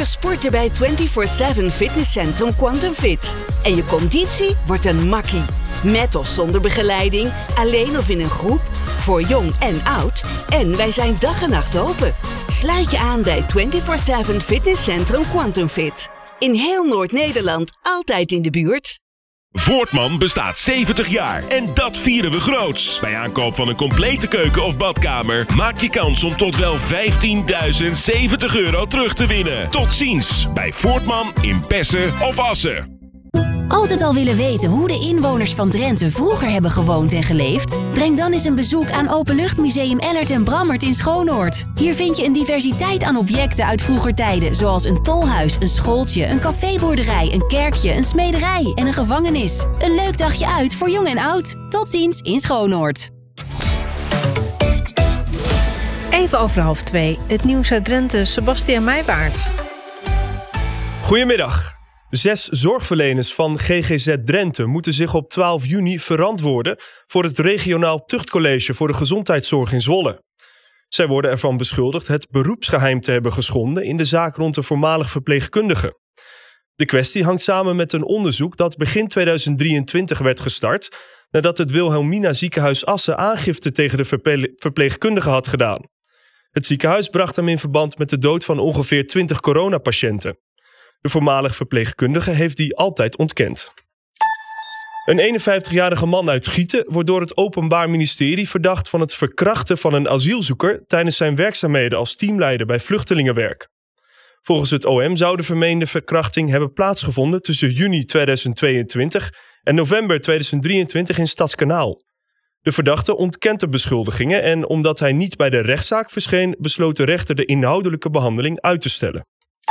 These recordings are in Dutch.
lekker sporten bij 24/7 fitnesscentrum Quantum Fit. En je conditie wordt een makkie. Met of zonder begeleiding, alleen of in een groep, voor jong en oud. En wij zijn dag en nacht open. Sluit je aan bij 24/7 fitnesscentrum Quantum Fit. In heel Noord-Nederland, altijd in de buurt. Voortman bestaat 70 jaar en dat vieren we groots. Bij aankoop van een complete keuken of badkamer maak je kans om tot wel €15.070 terug te winnen. Tot ziens bij Voortman in Pessen of Assen. Altijd al willen weten hoe de inwoners van Drenthe vroeger hebben gewoond en geleefd? Breng dan eens een bezoek aan Openluchtmuseum Ellert en Brammert in Schoonoord. Hier vind je een diversiteit aan objecten uit vroeger tijden, zoals een tolhuis, een schooltje, een caféboerderij, een kerkje, een smederij en een gevangenis. Een leuk dagje uit voor jong en oud. Tot ziens in Schoonoord. Even over 1:30. Het nieuws uit Drenthe, Sebastiaan Meijwaert. Goedemiddag. 6 zorgverleners van GGZ Drenthe moeten zich op 12 juni verantwoorden voor het regionaal tuchtcollege voor de gezondheidszorg in Zwolle. Zij worden ervan beschuldigd het beroepsgeheim te hebben geschonden in de zaak rond de voormalig verpleegkundige. De kwestie hangt samen met een onderzoek dat begin 2023 werd gestart nadat het Wilhelmina ziekenhuis Assen aangifte tegen de verpleegkundige had gedaan. Het ziekenhuis bracht hem in verband met de dood van ongeveer 20 coronapatiënten. De voormalig verpleegkundige heeft die altijd ontkend. Een 51-jarige man uit Gieten wordt door het Openbaar Ministerie verdacht van het verkrachten van een asielzoeker tijdens zijn werkzaamheden als teamleider bij vluchtelingenwerk. Volgens het OM zou de vermeende verkrachting hebben plaatsgevonden tussen juni 2022 en november 2023 in Stadskanaal. De verdachte ontkent de beschuldigingen en omdat hij niet bij de rechtszaak verscheen, besloot de rechter de inhoudelijke behandeling uit te stellen.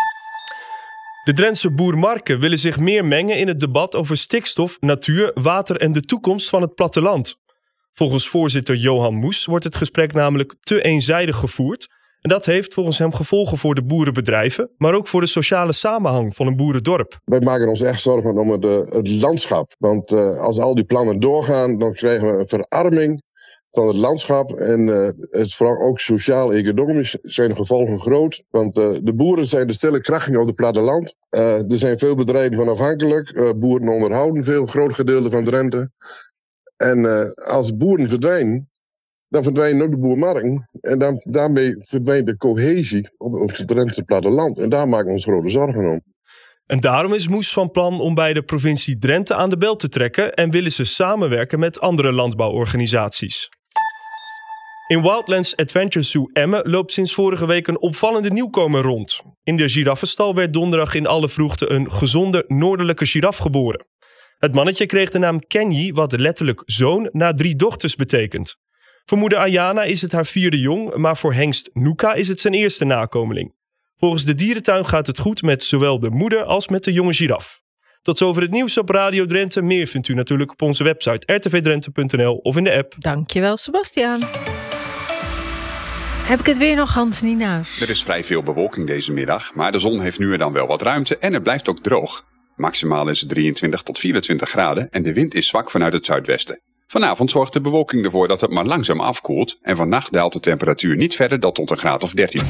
De Drentse boer-marken willen zich meer mengen in het debat over stikstof, natuur, water en de toekomst van het platteland. Volgens voorzitter Johan Moes wordt het gesprek namelijk te eenzijdig gevoerd. En dat heeft volgens hem gevolgen voor de boerenbedrijven, maar ook voor de sociale samenhang van een boerendorp. Wij maken ons echt zorgen om het landschap. Want als al die plannen doorgaan, dan krijgen we een verarming van het landschap. En het is vooral ook sociaal-economisch zijn de gevolgen groot. Want de boeren zijn de stille krachten op het platteland. Er zijn veel bedrijven van afhankelijk. Boeren onderhouden veel, groot gedeelte van Drenthe. En als boeren verdwijnen, dan verdwijnen ook de boermarken. En daarmee verdwijnt de cohesie op het Drentse platteland. En daar maken we ons grote zorgen om. En daarom is Moes van plan om bij de provincie Drenthe aan de bel te trekken en willen ze samenwerken met andere landbouworganisaties. In Wildlands Adventure Zoo Emmen loopt sinds vorige week een opvallende nieuwkomer rond. In de giraffenstal werd donderdag in alle vroegte een gezonde noordelijke giraf geboren. Het mannetje kreeg de naam Kenji, wat letterlijk zoon na 3 dochters betekent. Voor moeder Ayana is het haar 4e jong, maar voor hengst Nuka is het zijn eerste nakomeling. Volgens de dierentuin gaat het goed met zowel de moeder als met de jonge giraf. Tot zover het nieuws op Radio Drenthe. Meer vindt u natuurlijk op onze website rtvdrenthe.nl of in de app. Dankjewel, Sebastiaan. Heb ik het weer nog, Hans Nienaars? Er is vrij veel bewolking deze middag, maar de zon heeft nu en dan wel wat ruimte en het blijft ook droog. Maximaal is het 23 tot 24 graden en de wind is zwak vanuit het zuidwesten. Vanavond zorgt de bewolking ervoor dat het maar langzaam afkoelt en vannacht daalt de temperatuur niet verder dan tot een graad of 13.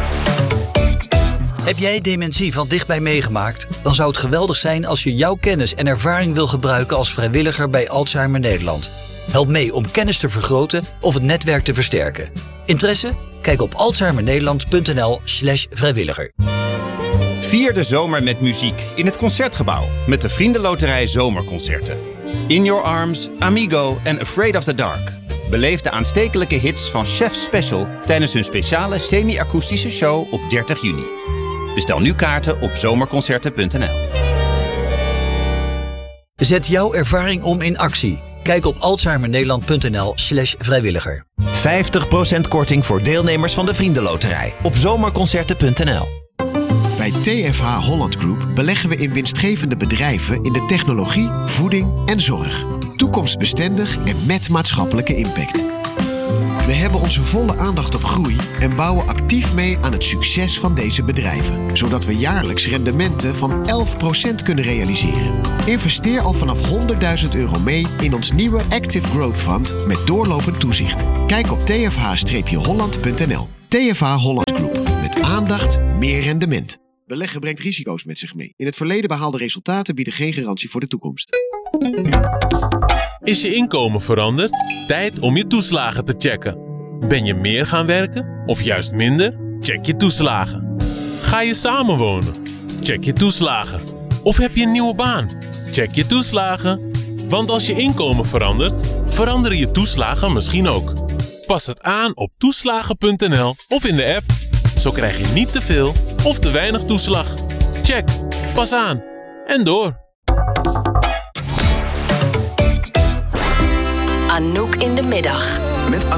Heb jij dementie van dichtbij meegemaakt? Dan zou het geweldig zijn als je jouw kennis en ervaring wil gebruiken als vrijwilliger bij Alzheimer Nederland. Help mee om kennis te vergroten of het netwerk te versterken. Interesse? Kijk op alzheimernederland.nl/vrijwilliger. Vier de zomer met muziek in het Concertgebouw met de Vriendenloterij Zomerconcerten. In Your Arms, Amigo en Afraid of the Dark. Beleef de aanstekelijke hits van Chef Special tijdens hun speciale semi-akoestische show op 30 juni. Bestel nu kaarten op zomerconcerten.nl. Zet jouw ervaring om in actie. Kijk op alzheimernederland.nl/vrijwilliger. 50% korting voor deelnemers van de Vriendenloterij op zomerconcerten.nl. Bij TFH Holland Group beleggen we in winstgevende bedrijven in de technologie, voeding en zorg. Toekomstbestendig en met maatschappelijke impact. We hebben onze volle aandacht op groei en bouwen actief mee aan het succes van deze bedrijven. Zodat we jaarlijks rendementen van 11% kunnen realiseren. Investeer al vanaf €100.000 mee in ons nieuwe Active Growth Fund met doorlopend toezicht. Kijk op tfh-holland.nl. TFH Holland Group. Met aandacht, meer rendement. Beleggen brengt risico's met zich mee. In het verleden behaalde resultaten bieden geen garantie voor de toekomst. Is je inkomen veranderd? Tijd om je toeslagen te checken. Ben je meer gaan werken of juist minder? Check je toeslagen. Ga je samenwonen? Check je toeslagen. Of heb je een nieuwe baan? Check je toeslagen. Want als je inkomen verandert, veranderen je toeslagen misschien ook. Pas het aan op toeslagen.nl of in de app. Zo krijg je niet te veel of te weinig toeslag. Check, pas aan en door. Anouk in de middag. Met